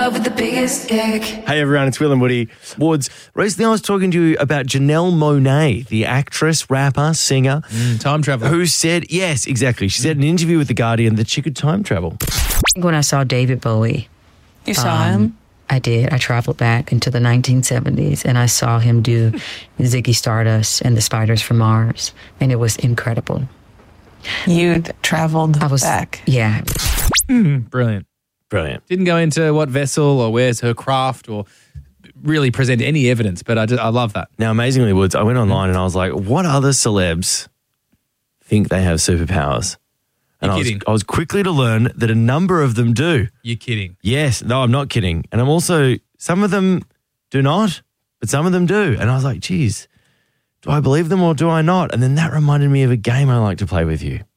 With the biggest dick. Hey everyone, it's Will and Woody. Woods, recently I was talking to you about Janelle Monáe, the actress, rapper, singer. Time travel. Who said, yes, exactly. She said in an interview with The Guardian that she could time travel. When I saw David Bowie. You saw him? I did. I traveled back into the 1970s and I saw him do Ziggy Stardust and the Spiders from Mars. And it was incredible. You traveled back. Yeah. Brilliant. Brilliant. Didn't go into what vessel or where's her craft or really present any evidence, but I love that. Now, amazingly, Woods, I went online and I was like, what other celebs think they have superpowers? And I was quickly to learn that a number of them do. You're kidding. Yes. No, I'm not kidding. And I'm also, some of them do not, but some of them do. And I was like, geez, do I believe them or do I not? And then that reminded me of a game I like to play with you.